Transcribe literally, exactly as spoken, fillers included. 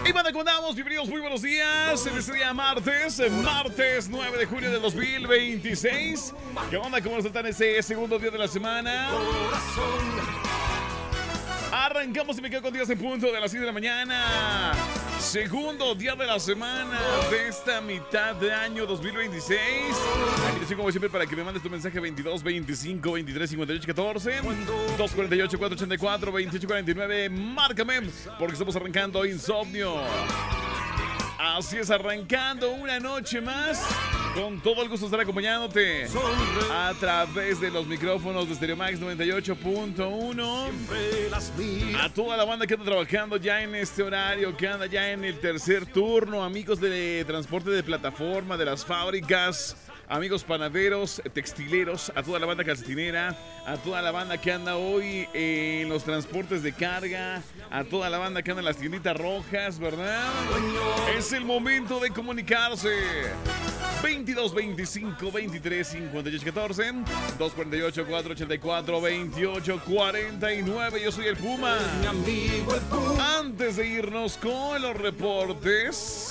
Y banda, ¿cómo andamos? Bienvenidos, muy buenos días. En este día martes, martes nueve de junio de dos mil veintiséis. ¿Qué onda? ¿Cómo están ese segundo día de la semana? Arrancamos y me quedo con Dios en punto de las seis de la mañana. Segundo día de la semana de esta mitad de año dos mil veintiséis. Aquí estoy como siempre para que me mandes tu mensaje veintidós, veinticinco, veintitrés, cincuenta y ocho, catorce, dos cuarenta y ocho, cuatrocientos ochenta y cuatro, veintiocho cuarenta y nueve. Márcame porque estamos arrancando Insomnio. Así es, arrancando una noche más. Con todo el gusto de estar acompañándote a través de los micrófonos de Stereo Max noventa y ocho punto uno. A toda la banda que anda trabajando ya en este horario, que anda ya en el tercer turno, amigos de transporte de plataforma, de las fábricas, amigos panaderos, textileros, a toda la banda calcetinera, a toda la banda que anda hoy en los transportes de carga, a toda la banda que anda en las tienditas rojas, ¿verdad? Es el momento de comunicarse. veintidós, veinticinco, veintitrés, cincuenta y ocho, catorce, dos cuarenta y ocho, cuatrocientos ochenta y cuatro, veintiocho cuarenta y nueve. Yo soy el Puma. Antes de irnos con los reportes,